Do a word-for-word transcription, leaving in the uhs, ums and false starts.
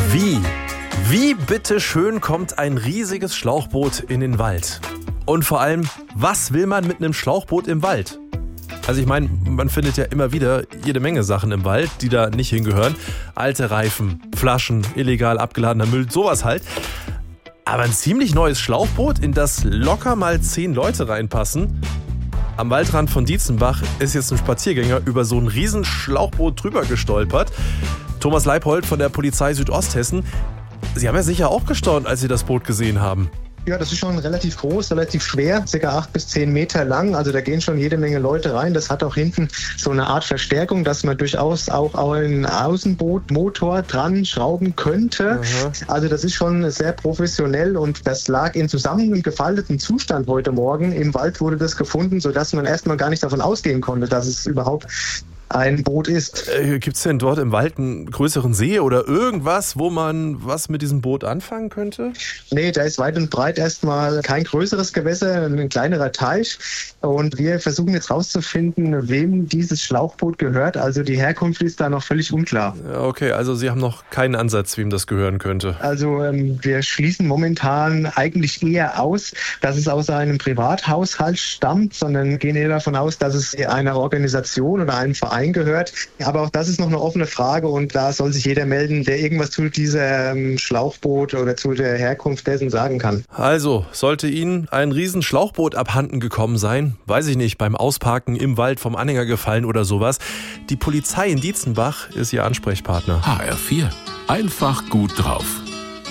Wie? Wie bitteschön kommt ein riesiges Schlauchboot in den Wald? Und vor allem, was will man mit einem Schlauchboot im Wald? Also ich meine, man findet ja immer wieder jede Menge Sachen im Wald, die da nicht hingehören. Alte Reifen, Flaschen, illegal abgeladener Müll, sowas halt. Aber ein ziemlich neues Schlauchboot, in das locker mal zehn Leute reinpassen. Am Waldrand von Dietzenbach ist jetzt ein Spaziergänger über so ein riesen Schlauchboot drüber gestolpert. Thomas Leipold von der Polizei Südosthessen. Sie haben ja sicher auch gestaunt, als Sie das Boot gesehen haben. Ja, das ist schon relativ groß, relativ schwer, ca. acht bis zehn Meter lang. Also da gehen schon jede Menge Leute rein. Das hat auch hinten so eine Art Verstärkung, dass man durchaus auch einen Außenbootmotor dran schrauben könnte. Aha. Also das ist schon sehr professionell und das lag in zusammengefaltetem Zustand heute Morgen. Im Wald wurde das gefunden, sodass man erstmal gar nicht davon ausgehen konnte, dass es überhaupt ein Boot ist. Äh, Gibt es denn dort im Wald einen größeren See oder irgendwas, wo man was mit diesem Boot anfangen könnte? Nee, da ist weit und breit erstmal kein größeres Gewässer, ein kleinerer Teich. Und wir versuchen jetzt rauszufinden, wem dieses Schlauchboot gehört. Also die Herkunft ist da noch völlig unklar. Okay, also Sie haben noch keinen Ansatz, wem das gehören könnte. Also ähm, wir schließen momentan eigentlich eher aus, dass es aus einem Privathaushalt stammt, sondern gehen eher davon aus, dass es einer Organisation oder einem Verein gehört. Aber auch das ist noch eine offene Frage und da soll sich jeder melden, der irgendwas zu diesem Schlauchboot oder zu der Herkunft dessen sagen kann. Also, sollte Ihnen ein riesen Schlauchboot abhanden gekommen sein, weiß ich nicht, beim Ausparken im Wald vom Anhänger gefallen oder sowas, die Polizei in Dietzenbach ist Ihr Ansprechpartner. H R vier. Einfach gut drauf.